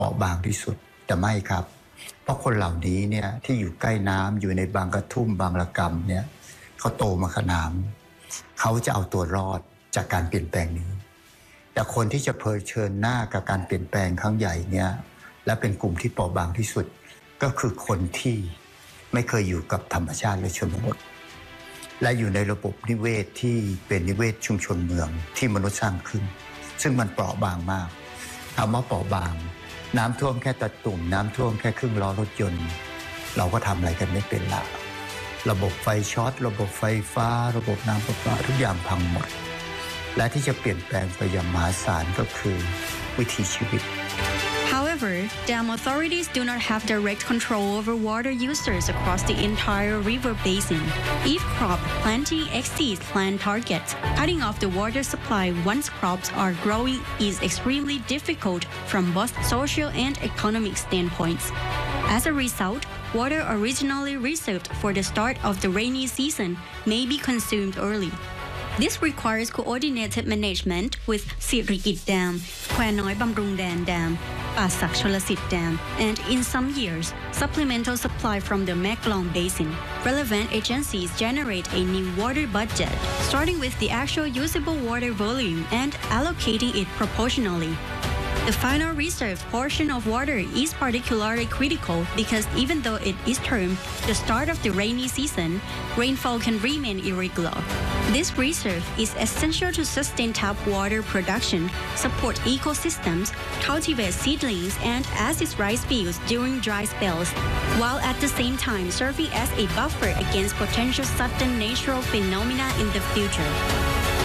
เปราะบางที่สุดแต่ไม่ครับเพราะคนเหล่านี้เนี่ยที่อยู่ใกล้น้ำอยู่ในบางกระทุ่มบางระกำเนี่ยเขาโตมาขนามเขาจะเอาตัวรอดจากการเปลี่ยนแปลงนี้แต่คนที่จะเผชิญหน้ากับการเปลี่ยนแปลงครั้งใหญ่เนี่ยและเป็นกลุ่มที่เปราะบางที่สุดก็คือคนที่ไม่เคยอยู่กับธรรมชาติและชนบทและอยู่ในระบบนิเวศที่เป็นนิเวศชุมชนเมืองที่มนุษย์สร้างขึ้นซึ่งมันเปราะบางมากคำว่าเปราะบางน้ำท่วมแค่ตะตุ่มน้ำท่วมแค่ครึ่งล้อรถยนต์เราก็ทำอะไรกันไม่เป็นละระบบไฟช็อตระบบไฟฟ้าระบบน้ำประปาทุกอย่างพังหมดและที่จะเปลี่ยนแปลงไปอย่างมหาศาลก็คือวิถีชีวิต However, dam authorities do not have direct control over water users across the entire river basin. If crop planting exceeds planned targets, cutting off the water supply once crops are growing is extremely difficult from both social and economic standpoints. As a result, water originally reserved for the start of the rainy season may be consumed early.This requires coordinated management with Sirikit Dam, Khwae Noi Bamrung Dan Dam, Pasak Cholasit Dam, and in some years, supplemental supply from the Meklong Basin. Relevant agencies generate a new water budget, starting with the actual usable water volume and allocating it proportionally.The final reserve portion of water is particularly critical because even though it is termed the start of the rainy season, rainfall can remain irregular. This reserve is essential to sustain tap water production, support ecosystems, cultivate seedlings, and assist rice fields during dry spells, while at the same time serving as a buffer against potential sudden natural phenomena in the future.